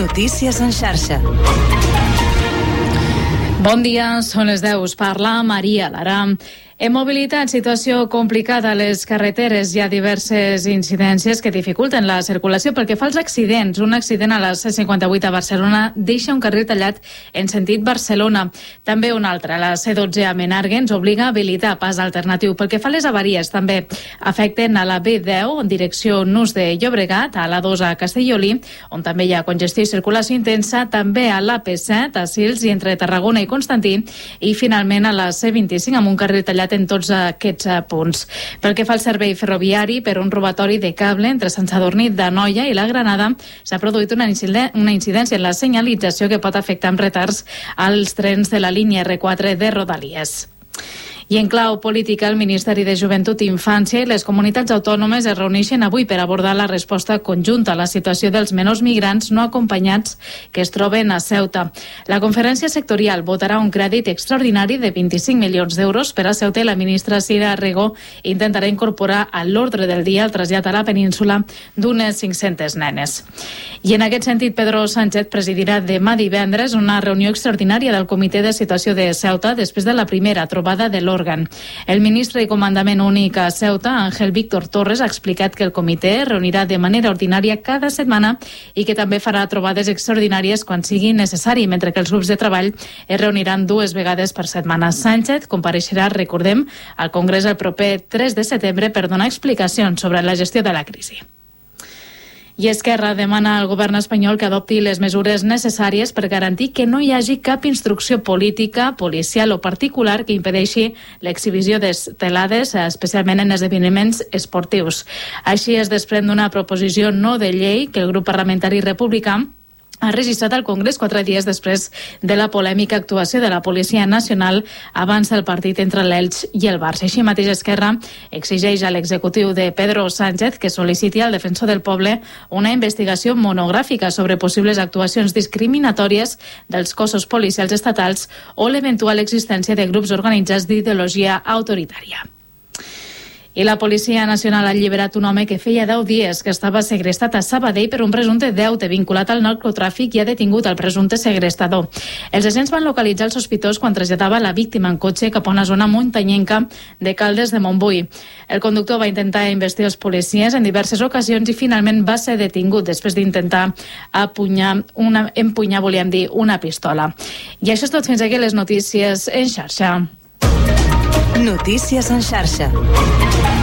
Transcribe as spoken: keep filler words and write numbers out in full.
Notícies en xarxa. Bon dia, són les deu. Us parla Maria Lara. En mobilitat, situació complicada a les carreteres. Hi ha diverses incidències que dificulten la circulació pel que fa als accidents. Un accident a la C cinquanta-vuit a Barcelona deixa un carril tallat en sentit Barcelona. També un altre, a la C dotze a Menàrguens, obliga a habilitar pas alternatiu. Pel que fa a les avaries, també afecten a la B deu, en direcció Nus de Llobregat, a la dos a Castellolí, on també hi ha congestió i circulació intensa, també a l'A P set, a Sils i entre Tarragona i Constantí, i finalment a la C vint-i-cinc amb un carril tallat en tots aquests punts. Pel que fa al servei ferroviari, per un robatori de cable entre Sant Sadurní d'Anoia i la Granada, s'ha produït una incidència en la senyalització que pot afectar amb retards als trens de la línia R quatre de Rodalies. I en clau política, el Ministeri de Joventut i Infància i les comunitats autònomes es reuneixen avui per abordar la resposta conjunta a la situació dels menors migrants no acompanyats que es troben a Ceuta. La conferència sectorial votarà un crèdit extraordinari de vint-i-cinc milions d'euros per a Ceuta i la ministra Sira Rego intentarà incorporar a l'ordre del dia el trasllat a la península d'unes cinc-centes nenes. I en aquest sentit, Pedro Sánchez presidirà demà divendres una reunió extraordinària del Comitè de Situació de Ceuta després de la primera trobada de l'ordre. El ministre i comandament únic a Ceuta, Ángel Víctor Torres, ha explicat que el comitè es reunirà de manera ordinària cada setmana i que també farà trobades extraordinàries quan sigui necessari, mentre que els grups de treball es reuniran dues vegades per setmana. Sánchez compareixerà, recordem, al Congrés el proper tres de setembre per donar explicacions sobre la gestió de la crisi. I Esquerra demana al govern espanyol que adopti les mesures necessàries per garantir que no hi hagi cap instrucció política, policial o particular que impedeixi l'exhibició d'estelades, especialment en esdeveniments esportius. Així es desprèn d'una proposició no de llei que el grup parlamentari republicà ha registrat al Congrés quatre dies després de la polèmica actuació de la Policia Nacional abans del partit entre l'Elx i el Barça. Així mateix, Esquerra exigeix a l'executiu de Pedro Sánchez que sol·liciti al defensor del poble una investigació monogràfica sobre possibles actuacions discriminatòries dels cossos policials estatals o l'eventual existència de grups organitzats d'ideologia autoritària. I la Policia Nacional ha alliberat un home que feia deu dies que estava segrestat a Sabadell per un presumpte deute vinculat al narcotràfic i ha detingut el presumpte segrestador. Els agents van localitzar el sospitós quan traslladava la víctima en cotxe cap a una zona muntanyenca de Caldes de Montbui. El conductor va intentar investir els policies en diverses ocasions i finalment va ser detingut després d'intentar apunyar una, empunyar, volíem dir, una pistola. I això és tot, fins aquí les notícies en xarxa. Notícies en xarxa.